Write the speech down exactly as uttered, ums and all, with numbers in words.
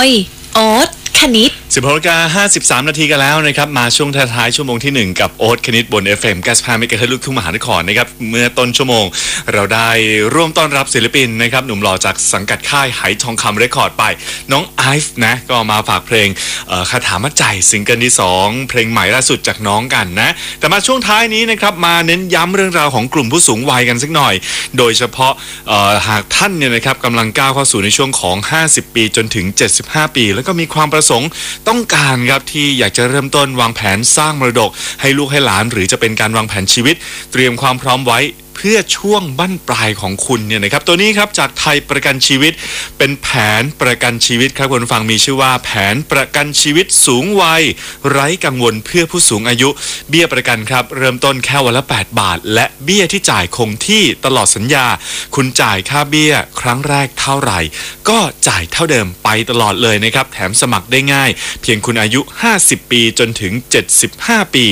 ยโอ๊ตคณิตสิบหกนาฬิกาห้าสิบสามนาทีกันแล้วนะครับมาช่วงท้ายๆชั่วโมงที่หนึ่งกับโอ๊ตคณิตบน เอฟ เอ็ม เก้าสิบห้า เมกะเฮิรตซ์ลูกทุ่งมหานครนะครับเมื่อต้นชั่วโมงเราได้ร่วมต้อนรับศิลปินนะครับหนุ่มหล่อจากสังกัดค่ายไหทองคำเรคคอร์ดไปน้องไอฟ์นะก็มาฝากเพลงคาถามัดใจซิงเกิลที่สองเพลงใหม่ล่าสุดจากน้องกันนะแต่มาช่วงท้ายนี้นะครับมาเน้นย้ำเรื่องราวของกลุ่มผู้สูงวัยกันสักหน่อยโดยเฉพาะหากท่านเนี่ยนะครับกำลังก้าวเข้าสู่ในช่วงของห้าสิบปีจนถึงเจ็ดสิบห้าปีแล้วก็มีความประสงค์ต้องการครับที่อยากจะเริ่มต้นวางแผนสร้างมรดกให้ลูกให้หลานหรือจะเป็นการวางแผนชีวิตเตรียมความพร้อมไว้เพื่อช่วงบั้นปลายของคุณเนี่ยนะครับตัวนี้ครับจากไทยประกันชีวิตเป็นแผนประกันชีวิตครับคุณฟังมีชื่อว่าแผนประกันชีวิตสูงวัยไร้กังวลเพื่อผู้สูงอายุเบี้ยประกันครับเริ่มต้นแค่วันละแปดบาทและเบี้ยที่จ่ายคงที่ตลอดสัญญาคุณจ่ายค่าเบี้ยครั้งแรกเท่าไหร่ก็จ่ายเท่าเดิมไปตลอดเลยนะครับแถมสมัครได้ง่ายเพียงคุณอายุห้าสิบปีจนถึงเจ็ดสิบห้าปี